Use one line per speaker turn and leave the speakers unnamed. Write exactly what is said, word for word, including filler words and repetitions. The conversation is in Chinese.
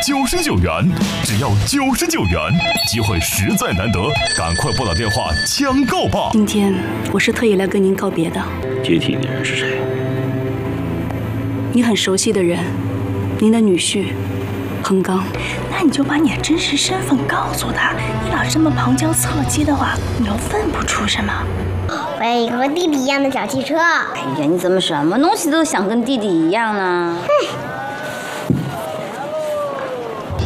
九十九元，只要九十九元，机会实在难得，赶快拨打电话抢购吧！
今天我是特意来跟您告别的。
接替你的人是谁？
你很熟悉的人，您的女婿，彭刚。
那你就把你的真实身份告诉他。你老这么旁敲侧击的话，你又问不出什么。
我要一个和弟弟一样的小汽车。
哎呀，你怎么什么东西都想跟弟弟一样呢？
哼。